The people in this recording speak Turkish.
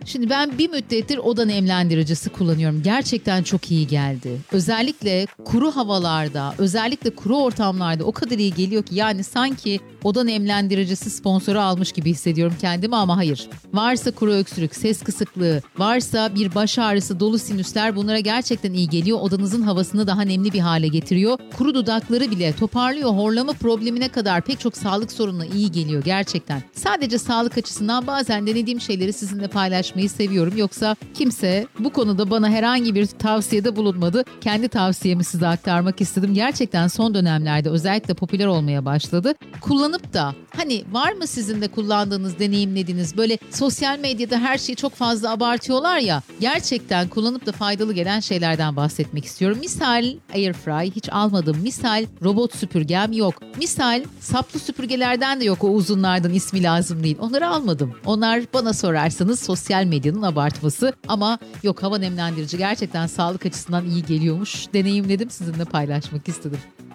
Şimdi ben bir müddettir oda nemlendiricisi kullanıyorum. Gerçekten çok iyi geldi. Özellikle kuru havalarda, özellikle kuru ortamlarda o kadar iyi geliyor ki yani sanki oda nemlendiricisi sponsoru almış gibi hissediyorum kendimi ama hayır. Varsa kuru öksürük, ses kısıklığı, varsa bir baş ağrısı, dolu sinüsler bunlara gerçekten iyi geliyor. Odanızın havasını daha nemli bir hale getiriyor. Kuru dudakları bile toparlıyor. Horlama problemine kadar pek çok sağlık sorununa iyi geliyor gerçekten. Sadece sağlık açısından bazen denediğim şeyleri sizinle paylaşmayı seviyorum. Yoksa kimse bu konuda bana herhangi bir tavsiyede bulunmadı. Kendi tavsiyemi size aktarmak istedim. Gerçekten son dönemlerde özellikle popüler olmaya başladı. Kullanıp da hani var mı sizin de kullandığınız, deneyimlediğiniz böyle sosyal medyada her şeyi çok fazla abartıyorlar ya. Gerçekten kullanıp da faydalı gelen şeylerden bahsetmek istiyorum. Misal Airfry hiç almadım. Misal robot süpürgem yok. Misal saplı süpürgelerden de yok, o uzunlardan, ismi lazım değil. Onları almadım. Onlar bana sorarsanız sosyal medyanın abartması ama yok, hava nemlendirici gerçekten sağlık açısından iyi geliyormuş. Deneyimledim, sizinle paylaşmak istedim.